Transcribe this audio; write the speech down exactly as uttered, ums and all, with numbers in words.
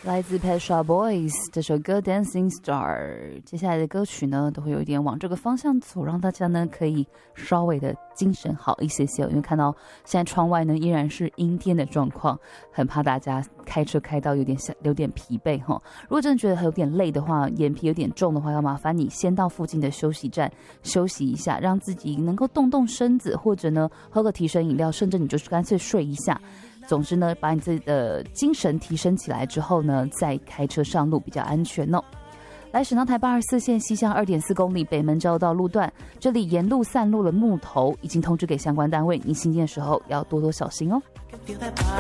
来自 Pet Shop Boys 这首歌 Dancing Star， 接下来的歌曲呢都会有一点往这个方向走，让大家呢可以稍微的精神好一些些，因为看到现在窗外呢依然是阴天的状况，很怕大家开车开到有点有点疲惫哈。如果真的觉得有点累的话，眼皮有点重的话，要麻烦你先到附近的休息站休息一下，让自己能够动动身子，或者呢喝个提神饮料，甚至你就是干脆睡一下。总之呢，把你自己的精神提升起来之后呢，再开车上路比较安全哦。来，省道台八十四线西向二点四公里北门交流道路段，这里沿路散落了木头，已经通知给相关单位，你行进的时候要多多小心哦。